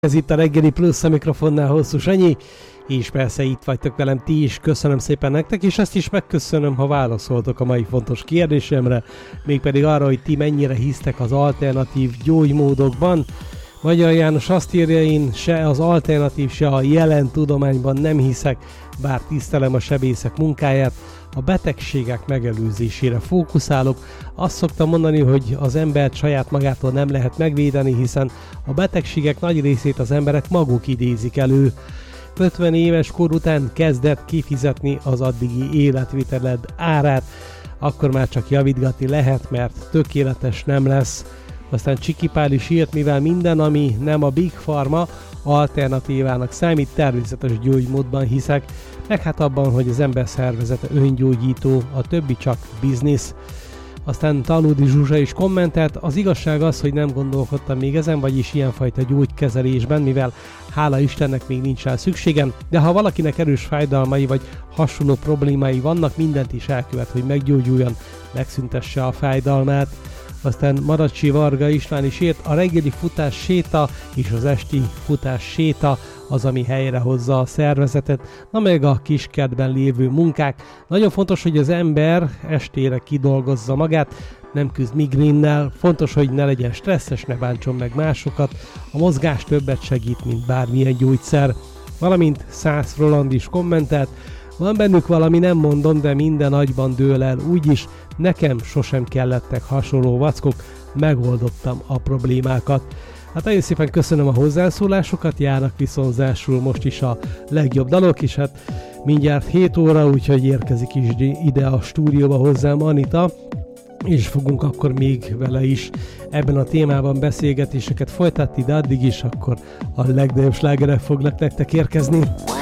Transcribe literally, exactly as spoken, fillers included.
Ez itt a Reggeli Plusz, a mikrofonnál Hosszú Sanyi, és persze itt vagytok velem ti is, köszönöm szépen nektek, és azt is megköszönöm, ha válaszoltok a mai fontos kérdésemre, mégpedig arra, hogy ti mennyire hisztek az alternatív gyógymódokban. Magyar János azt írja, én se az alternatív, se a jelen tudományban nem hiszek, bár tisztelem a sebészek munkáját, a betegségek megelőzésére fókuszálok. Azt szoktam mondani, hogy az embert saját magától nem lehet megvédeni, hiszen a betegségek nagy részét az emberek maguk idézik elő. ötven éves kor után kezdett kifizetni az addigi életviteled árát, akkor már csak javítgatni lehet, mert tökéletes nem lesz. Aztán Csiki Pál is írt, mivel minden, ami nem a Big Pharma, alternatívának számít, természetes gyógymódban hiszek, meg hát abban, hogy az ember szervezete öngyógyító, a többi csak biznisz. Aztán Talódi Zsuzsa is kommentelt, az igazság az, hogy nem gondolkodtam még ezen, vagyis ilyenfajta gyógykezelésben, mivel hála Istennek még nincs rá szükségem, de ha valakinek erős fájdalmai vagy hasonló problémái vannak, mindent is elkövet, hogy meggyógyuljon, megszüntesse a fájdalmát. Aztán Maracsi Varga István is írt, a reggeli futás séta és az esti futás séta az, ami helyrehozza a szervezetet, na meg a kiskertben lévő munkák. Nagyon fontos, hogy az ember estére kidolgozza magát, nem küzd migrénnel, fontos, hogy ne legyen stresszes, ne bántson meg másokat, a mozgás többet segít, mint bármilyen gyógyszer. Valamint Szász Roland is kommentelt, van bennük valami, nem mondom, de minden agyban dől el, úgyis nekem sosem kellettek hasonló vackok, megoldottam a problémákat. Hát nagyon szépen köszönöm a hozzászólásokat, járnak viszonzásul most is a legjobb dalok, és hát mindjárt hét óra, úgyhogy érkezik is ide a stúdióba hozzám Anita, és fogunk akkor még vele is ebben a témában beszélgetéseket folytatni, de addig is akkor a legnagyobb slágerek fognak nektek érkezni.